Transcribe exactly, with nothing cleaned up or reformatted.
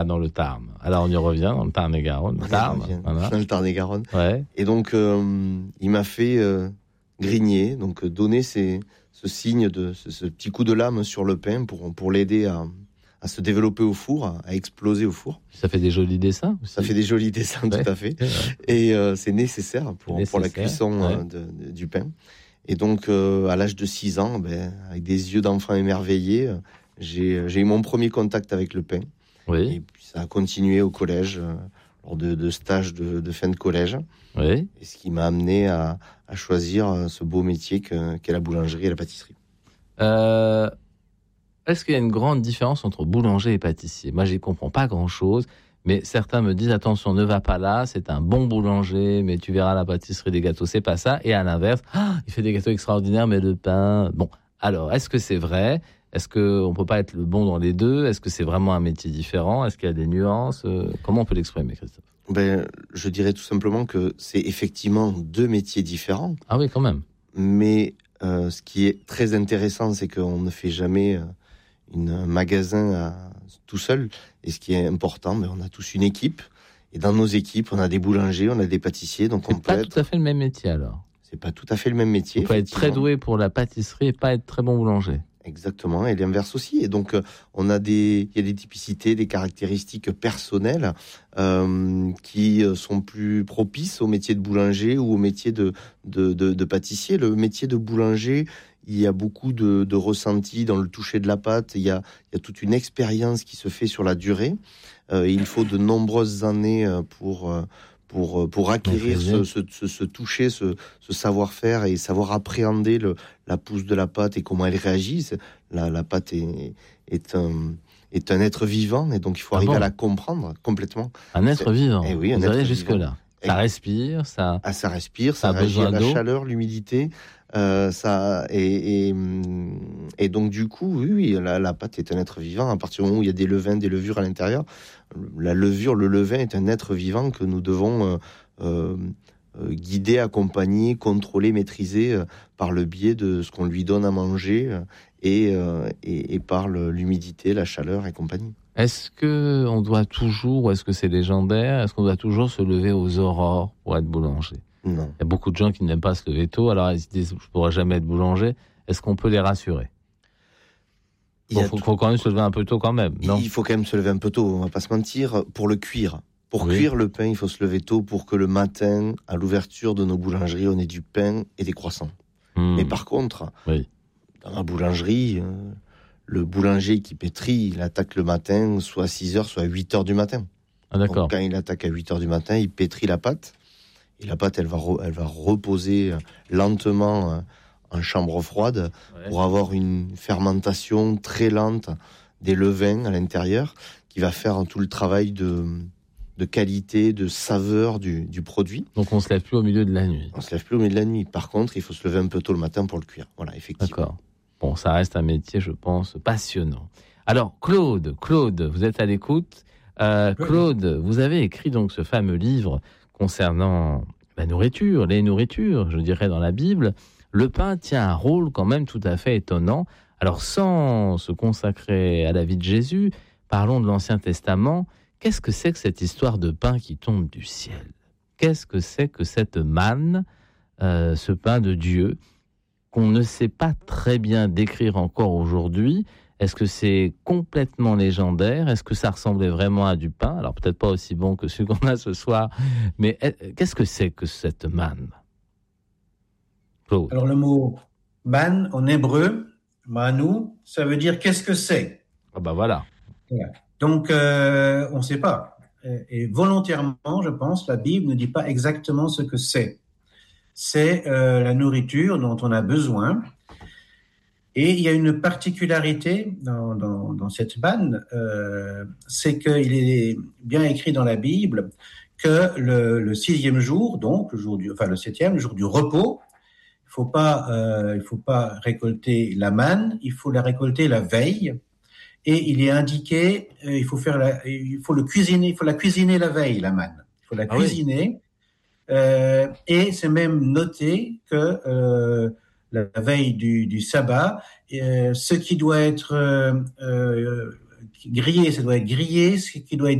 dans le Tarn. Alors, on y revient, dans le Tarn-et-Garonne. On y Tarn, revient, voilà. dans le Tarn-et-Garonne. Ouais. Et donc, euh, il m'a fait euh, grigner, donc euh, donner ces, ce signe, de ce, ce petit coup de lame sur le pain pour, pour l'aider à, à se développer au four, à, à exploser au four. Ça fait des jolis dessins aussi. Ça fait des jolis dessins, Ouais. tout à fait. Ouais. Et euh, c'est nécessaire pour, C'est pour la nécessaire, cuisson ouais. euh, de, de- du pain. Et donc, euh, à l'âge de six ans, ben, avec des yeux d'enfant émerveillés, euh, j'ai, j'ai eu mon premier contact avec le pain. Oui, Et puis, ça a continué au collège, euh, lors de, de stages de, de fin de collège. oui. Et ce qui m'a amené à, à choisir euh, ce beau métier que, qu'est la boulangerie et la pâtisserie. Euh, est-ce qu'il y a une grande différence entre boulanger et pâtissier ? Moi, j'y comprends pas grand-chose, mais certains me disent attention, ne va pas là, c'est un bon boulanger, mais tu verras la pâtisserie des gâteaux, c'est pas ça. Et à l'inverse, ah, il fait des gâteaux extraordinaires, mais le pain. Bon, alors, est-ce que c'est vrai ? Est-ce qu'on peut pas être le bon dans les deux ? Est-ce que c'est vraiment un métier différent ? Est-ce qu'il y a des nuances ? Euh, Comment on peut l'exprimer, Christophe ? Ben, je dirais tout simplement que c'est effectivement deux métiers différents, Ah oui, quand même. mais euh, ce qui est très intéressant, c'est qu'on ne fait jamais euh, une, un magasin à- tout seul. Et ce qui est important, ben, on a tous une équipe. Et dans nos équipes, on a des boulangers, on a des pâtissiers. Donc on C'est peut pas être. tout à fait le même métier alors. C'est pas tout à fait le même métier. On peut être très effectivement. doué pour la pâtisserie et pas être très bon boulanger. Exactement, et l'inverse aussi. Et donc, euh, on a des, il y a des typicités, des caractéristiques personnelles euh, qui euh, sont plus propices au métier de boulanger ou au métier de, de, de, de pâtissier. Le métier de boulanger, il y a beaucoup de, de ressenti dans le toucher de la pâte. Il y a, il y a toute une expérience qui se fait sur la durée. Euh, il faut de nombreuses années euh, pour euh, pour pour acquérir ce, ce, ce, ce toucher, ce, ce savoir-faire et savoir appréhender le, la pousse de la pâte et comment elle réagit. C'est- La, la pâte est, est un est un être vivant et donc il faut Ah arriver bon à la comprendre complètement. Un être C'est- vivant. Eh oui, un Vous être allez vivant. jusque-là. Et- Ça respire, ça. Ah, ça respire, Ça ça, a réagit besoin à la d'eau. chaleur, l'humidité, euh, ça et, et hum, et donc du coup, oui, oui, la, la pâte est un être vivant. À partir du moment où il y a des levains, des levures à l'intérieur, la levure, le levain est un être vivant que nous devons euh, euh, euh, guider, accompagner, contrôler, maîtriser euh, par le biais de ce qu'on lui donne à manger euh, et, euh, et, et par le- l'humidité, la chaleur et compagnie. Est-ce que on doit toujours, ou est-ce que c'est légendaire, est-ce qu'on doit toujours se lever aux aurores pour être boulanger ? Non. Il y a beaucoup de gens qui n'aiment pas se lever tôt, alors ils se disent je pourrai jamais être boulanger. Est-ce qu'on peut les rassurer ? Il Bon, y a faut, tout- faut quand même se lever un peu tôt quand même, non ? Il faut quand même se lever un peu tôt, on va pas se mentir, pour le cuire. Pour Oui. cuire le pain, il faut se lever tôt pour que le matin, à l'ouverture de nos boulangeries, on ait du pain et des croissants. Hmm. Mais par contre, Oui. dans la boulangerie, euh, le boulanger qui pétrit, il attaque le matin, soit à six heures, soit à huit heures du matin. Ah, d'accord. Donc quand il attaque à huit heures du matin, il pétrit la pâte. Et la pâte, elle va, re- elle va reposer euh, lentement euh, en chambre froide Ouais. pour avoir une fermentation très lente des levains à l'intérieur qui va faire tout le travail de, de qualité, de saveur du, du produit. Donc on se lève plus au milieu de la nuit. On se lève plus au milieu de la nuit. Par contre, il faut se lever un peu tôt le matin pour le cuire. Voilà, effectivement. D'accord. Bon, ça reste un métier, je pense, passionnant. Alors, Claude, Claude, vous êtes à l'écoute. Euh, Oui. Claude, vous avez écrit donc ce fameux livre concernant la nourriture, les nourritures, je dirais, dans la Bible. Le pain tient un rôle quand même tout à fait étonnant. Alors, sans se consacrer à la vie de Jésus, parlons de l'Ancien Testament. Qu'est-ce que c'est que cette histoire de pain qui tombe du ciel ? Qu'est-ce que c'est que cette manne, euh, ce pain de Dieu qu'on ne sait pas très bien décrire encore aujourd'hui? Est-ce que c'est complètement légendaire ? Est-ce que ça ressemblait vraiment à du pain ? Alors peut-être pas aussi bon que celui qu'on a ce soir, mais est- qu'est-ce que c'est que cette manne ? Claude. Alors le mot man en hébreu, manu, ça veut dire qu'est-ce que c'est. Ah bah voilà. Donc euh, on ne sait pas. Et, et volontairement, je pense, la Bible ne dit pas exactement ce que c'est. C'est euh, la nourriture dont on a besoin. Et il y a une particularité dans, dans, dans cette manne, euh, c'est qu'il est bien écrit dans la Bible que le, le sixième jour, donc le jour du, enfin le septième, le jour du repos, il faut pas, euh, il faut pas récolter la manne, il faut la récolter la veille. Et il est indiqué, euh, il faut faire la, il faut le cuisiner, il faut la cuisiner la veille, la manne. Il faut la Ah oui. cuisiner. Euh, et c'est même noté que euh, la veille du, du sabbat, euh, ce qui doit être euh, euh, grillé, ça doit être grillé, ce qui doit être